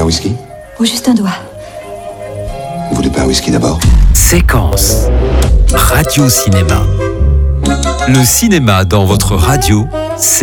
un whisky? Ou juste un doigt. Vous voulez pas un whisky d'abord? Séquence Radio Cinéma. Le cinéma dans votre radio